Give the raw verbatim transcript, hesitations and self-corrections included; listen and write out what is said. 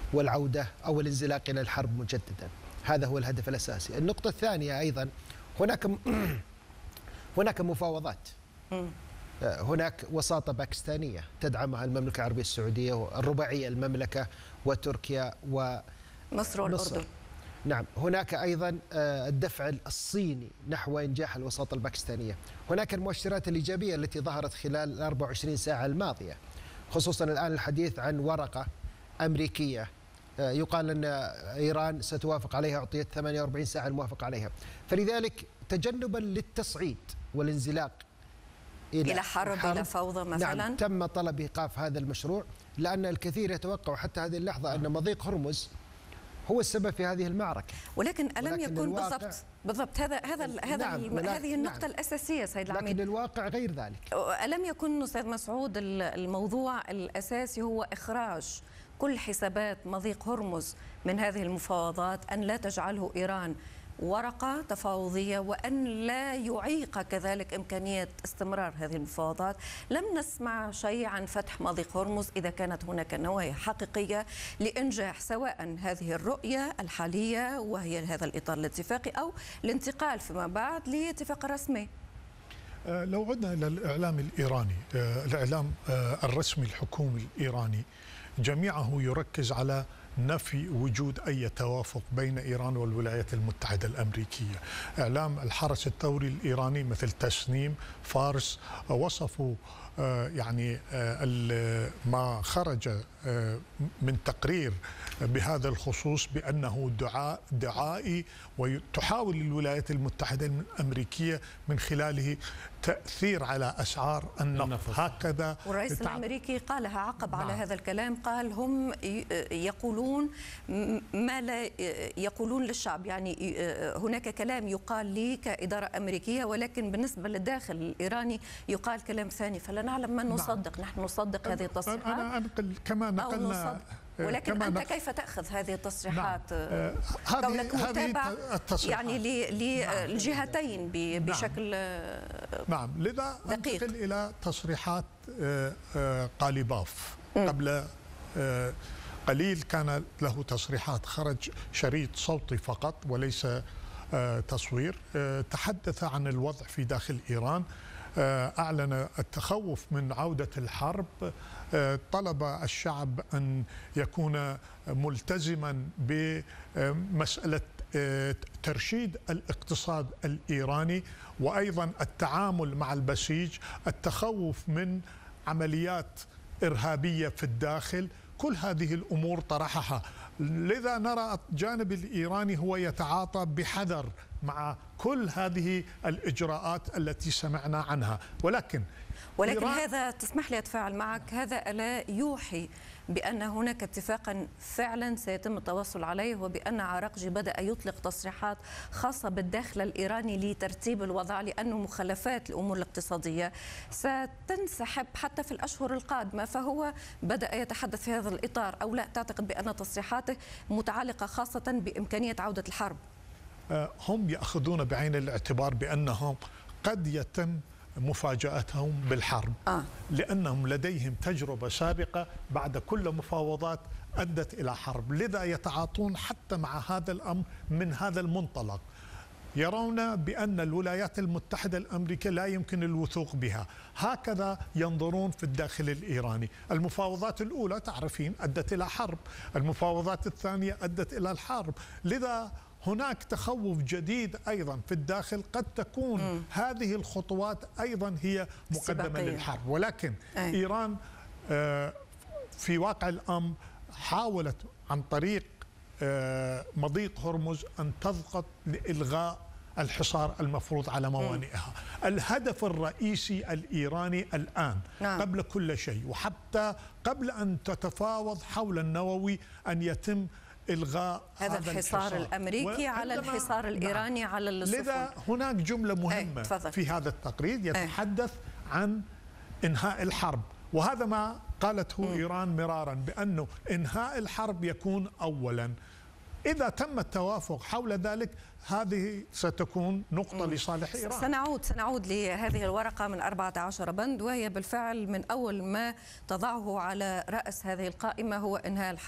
والعودة أو الانزلاق إلى الحرب مجددا. هذا هو الهدف الأساسي. النقطة الثانية أيضا هناك هناك مفاوضات، هناك وساطة باكستانية تدعمها المملكة العربية السعودية والرباعية المملكة وتركيا ومصر والأردن. نعم، هناك أيضا الدفع الصيني نحو إنجاح الوساطة الباكستانية. هناك المؤشرات الإيجابية التي ظهرت خلال الأربع وعشرين ساعة الماضية، خصوصا الآن الحديث عن ورقة أمريكية يقال أن إيران ستوافق عليها، أعطيت ثمانية وأربعين ساعة الموافقة عليها. فلذلك تجنبا للتصعيد والانزلاق إلى, إلى حرب, حرب إلى فوضى مثلا، نعم، تم طلب إيقاف هذا المشروع، لأن الكثير يتوقع حتى هذه اللحظة أن مضيق هرمز هو السبب في هذه المعركة. ولكن ألم ولكن يكون بالضبط بالضبط هذا هذا هذا نعم هذه النقطة نعم الأساسية سيد العميد. لكن الواقع غير ذلك. ألم يكون أستاذ مسعود الموضوع الأساسي هو إخراج كل حسابات مضيق هرمز من هذه المفاوضات، أن لا تجعله إيران ورقة تفاوضية، وأن لا يعيق كذلك إمكانية استمرار هذه المفاوضات؟ لم نسمع شيء عن فتح مضيق هرمز إذا كانت هناك نوايا حقيقية لإنجاح سواء هذه الرؤية الحالية وهي هذا الإطار الاتفاقي أو الانتقال فيما بعد لاتفاق رسمي. لو عدنا إلى الإعلام الإيراني، الإعلام الرسمي الحكومي الإيراني جميعه يركز على نفي وجود أي توافق بين إيران والولايات المتحدة الأمريكية. إعلام الحرس الثوري الإيراني مثل تسنيم، فارس وصفوا يعني ما خرج من تقرير بهذا الخصوص بأنه دعاء دعائي، وتحاول الولايات المتحدة الأمريكية من خلاله تأثير على أسعار النفط. هكذا والرئيس الأمريكي قالها عقب نعم. على هذا الكلام، قال هم يقولون ما لا يقولون للشعب، يعني هناك كلام يقال لي كإدارة أمريكية، ولكن بالنسبة للداخل الإيراني يقال كلام ثاني، فلا نعلم من نصدق. نعم. نحن نصدق هذه التصريحات أنا أنقل كما نقلنا، ولكن كما أنت نق... كيف تأخذ هذه التصريحات؟ نعم. كونك متابع يعني للجهتين نعم. بشكل نعم. لذا دقيق. أنتقل إلى تصريحات قاليباف. قبل قليل كان له تصريحات، خرج شريط صوتي فقط وليس تصوير، تحدث عن الوضع في داخل إيران، أعلن التخوف من عودة الحرب، طلب الشعب أن يكون ملتزما بمسألة ترشيد الاقتصاد الإيراني، وأيضا التعامل مع البسيج، التخوف من عمليات إرهابية في الداخل. كل هذه الأمور طرحها، لذا نرى الجانب الإيراني هو يتعاطى بحذر مع كل هذه الإجراءات التي سمعنا عنها. ولكن ولكن هذا، تسمح لي أتفاعل معك، هذا ألا يوحي بأن هناك اتفاقا فعلا سيتم التوصل عليه، وبأن عراقجي بدأ يطلق تصريحات خاصة بالداخل الإيراني لترتيب الوضع، لأنه مخالفات الأمور الاقتصادية ستنسحب حتى في الأشهر القادمة، فهو بدأ يتحدث في هذا الإطار، أو لا تعتقد بأن تصريحاته متعلقة خاصة بإمكانية عودة الحرب؟ هم يأخذون بعين الاعتبار بأنهم قد يتم مفاجأتهم بالحرب، آه. لأنهم لديهم تجربة سابقة بعد كل مفاوضات أدت إلى حرب، لذا يتعاطون حتى مع هذا الأمر من هذا المنطلق. يرون بأن الولايات المتحدة الأمريكية لا يمكن الوثوق بها، هكذا ينظرون في الداخل الإيراني. المفاوضات الأولى تعرفين أدت إلى حرب، المفاوضات الثانية أدت إلى الحرب، لذا هناك تخوف جديد أيضا في الداخل، قد تكون م. هذه الخطوات أيضا هي مقدمة السبقية للحرب. ولكن أي. إيران في واقع الأمر حاولت عن طريق مضيق هرمز أن تضغط لإلغاء الحصار المفروض على موانئها. م. الهدف الرئيسي الإيراني الآن نعم. قبل كل شيء، وحتى قبل أن تتفاوض حول النووي، أن يتم إلغاء هذا, هذا الحصار, الحصار الأمريكي على الحصار الإيراني نعم. على السفن. لذا هناك جملة مهمة ايه في هذا التقرير يتحدث ايه عن إنهاء الحرب، وهذا ما قالته م. إيران مرارا، بأنه إنهاء الحرب يكون أولا. إذا تم التوافق حول ذلك، هذه ستكون نقطة م. لصالح إيران. سنعود سنعود لهذه الورقة من أربعة عشر بند، وهي بالفعل من أول ما تضعه على رأس هذه القائمة هو إنهاء الحرب.